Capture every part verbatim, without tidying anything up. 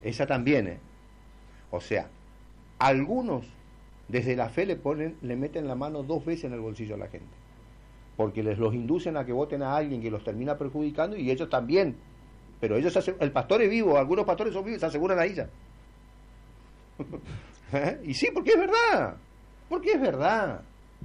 esa también, ¿eh? O sea, algunos desde la fe le ponen, le meten la mano dos veces en el bolsillo a la gente, porque les los inducen a que voten a alguien que los termina perjudicando, y ellos también, pero ellos se el pastor es vivo, algunos pastores son vivos, se aseguran ahí ya. ¿Eh? Y sí, porque es verdad, porque es verdad.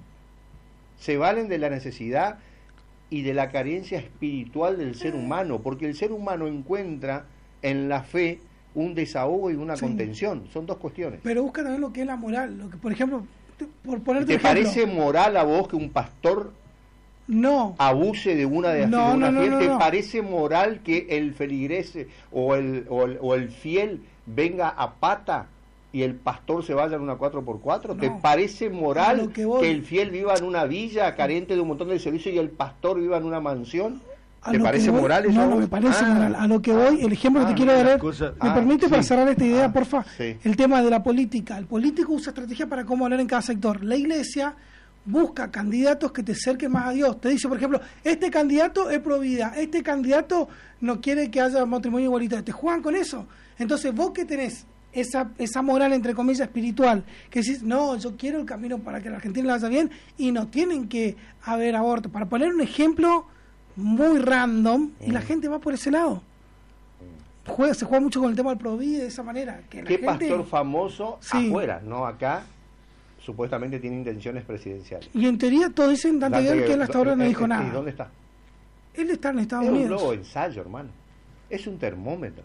Se valen de la necesidad y de la carencia espiritual del ser humano, porque el ser humano encuentra en la fe un desahogo y una sí. contención, son dos cuestiones. Pero busca también lo que es la moral, lo que, por ejemplo, te, por ponerte ¿Te ejemplo, parece moral a vos que un pastor no abuse de una de, no, de una no, fiel? no, no, ¿Te no. parece moral que el feligrese o el, o el o el fiel venga a pata y el pastor se vaya en una cuatro por cuatro? No. ¿Te parece moral que, que el fiel viva en una villa carente de un montón de servicios y el pastor viva en una mansión? ¿Te parece voy, moral eso? No, no me parece ah, moral. A lo que voy, el ejemplo ah, que te quiero dar, cosa, ¿me ah, permite sí. para cerrar esta idea, ah, porfa? Sí. El tema de la política. El político usa estrategia para cómo hablar en cada sector. La iglesia busca candidatos que te acerquen más a Dios. Te dice, por ejemplo, este candidato es pro vida, este candidato no quiere que haya matrimonio igualitario. Te juegan con eso. Entonces, vos que tenés esa esa moral, entre comillas, espiritual, que decís, no, yo quiero el camino para que la Argentina la vaya bien y no tienen que haber aborto. Para poner un ejemplo muy random, mm. y la gente va por ese lado. Juega, se juega mucho con el tema del Provi de esa manera. Que la ¿Qué gente... pastor famoso sí. afuera, no acá, supuestamente tiene intenciones presidenciales? Y en teoría todos dicen, tanto que, que él hasta ahora no dijo nada. ¿Y dónde está? Él está en Estados es Unidos. Es un globo ensayo, hermano. Es un termómetro.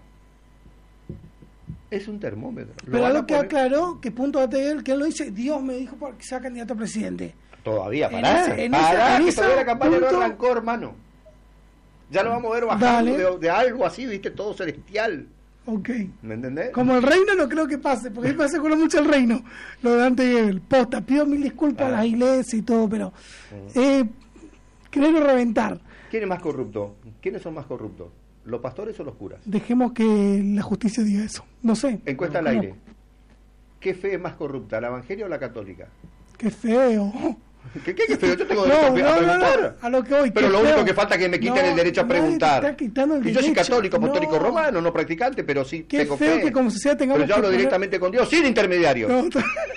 Es un termómetro. Pero algo que aclaró, que punto de él, que él lo dice, Dios me dijo que sea candidato a presidente. Todavía, pará, en esa, pará, en que todavía la campaña punto... no arrancó, hermano. Ya lo vamos a ver bajando de, de algo así, viste, todo celestial. Ok. ¿Me entendés? Como el reino no creo que pase, porque a mí me hace con mucho el reino, lo de antes de él. Posta, pido mil disculpas ah. a las iglesias y todo, pero mm. eh, quiero reventar. ¿Quién es más corrupto? ¿Quiénes son más corruptos? ¿Los pastores o los curas? Dejemos que la justicia diga eso. No sé. Encuesta al aire. ¿Qué fe es más corrupta, la evangelia o la católica? ¡Qué feo! ¿Qué, qué, qué feo? Yo tengo derecho no, a no, preguntar. No, no, a lo que voy, pero lo feo. único que falta es que me quiten no, el derecho a preguntar. Está quitando el y yo derecho. soy católico, apostólico no. romano, no practicante, pero sí qué tengo feo fe. Que como sociedad tengamos pero yo hablo poner... directamente con Dios, sin intermediarios. No,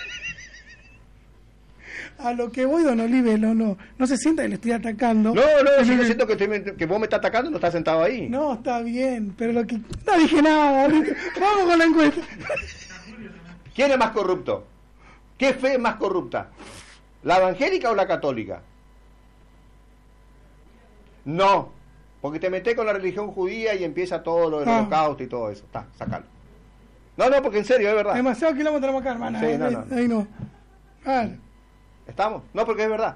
a lo que voy, don Olive, no, no, no se sienta que le estoy atacando. No, no, si yo siento que, estoy, que vos me estás atacando, no estás sentado ahí. No, está bien, pero lo que... No dije nada, vamos con la encuesta. ¿Quién es más corrupto? ¿Qué fe es más corrupta? ¿La evangélica o la católica? No, porque te metés con la religión judía y empieza todo lo del ah. holocausto y todo eso. Está, sacalo. No, no, porque en serio, es verdad. Demasiado kilómetros tenemos acá, hermana. Sí, ahí no, no. no. Ahí no. Vale. ¿Estamos? No, porque es verdad.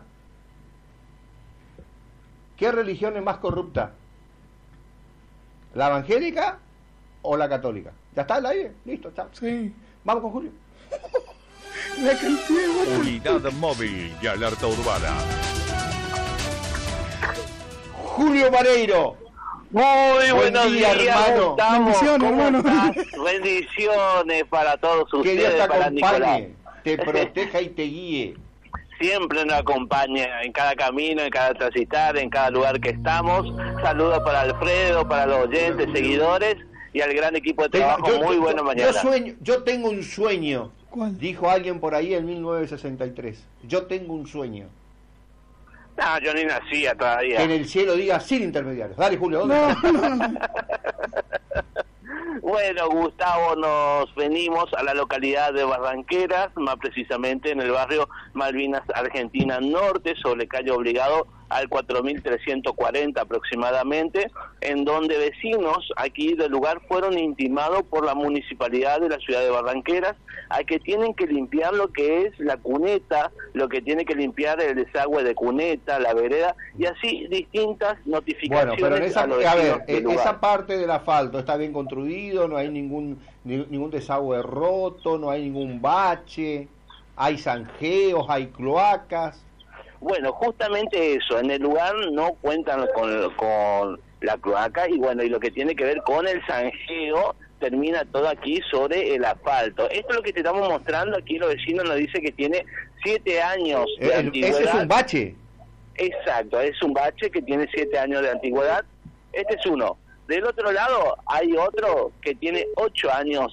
¿Qué religión es más corrupta? ¿La evangélica o la católica? ¿Ya está el aire? Listo, chao. Sí. Vamos con Julio. La cantidad. Unidad móvil y alerta urbana. Julio Vareiro. Muy Buen buenos día, días, hermano. Gustavo. Bendiciones, hermano. Bendiciones para todos que ustedes, Dios te para acompañe, Nicolás. te proteja y te guíe. Siempre nos acompaña en cada camino, en cada transitar, en cada lugar que estamos. Saludos para Alfredo, para los oyentes, seguidores y al gran equipo de trabajo. Yo, muy yo, buena yo, mañana. Yo, sueño, yo tengo un sueño. ¿Cuál? Dijo alguien por ahí en mil novecientos sesenta y tres. Yo tengo un sueño. No, yo ni nacía todavía. Que en el cielo diga sin intermediarios. Dale, Julio, ¿dónde no, está? no, no. Bueno, Gustavo, nos venimos a la localidad de Barranqueras, más precisamente en el barrio Malvinas Argentina Norte, sobre calle Obligado al cuatro mil trescientos cuarenta aproximadamente, en donde vecinos aquí del lugar fueron intimados por la municipalidad de la ciudad de Barranqueras a que tienen que limpiar lo que es la cuneta, lo que tiene que limpiar el desagüe de cuneta, la vereda, y así distintas notificaciones. Bueno, pero en esa, a, los a ver, del esa lugar. parte del asfalto está bien construido, no hay ningún ni, ningún desagüe roto, no hay ningún bache, hay zanjeos, hay cloacas. Bueno, justamente eso, en el lugar no cuentan con, con la cloaca y bueno, y lo que tiene que ver con el zanjeo termina todo aquí sobre el asfalto. Esto es lo que te estamos mostrando, aquí los vecinos nos dicen que tiene siete años de El, antigüedad. ¿Ese es un bache? Exacto, es un bache que tiene siete años de antigüedad. Este es uno. Del otro lado hay otro que tiene ocho años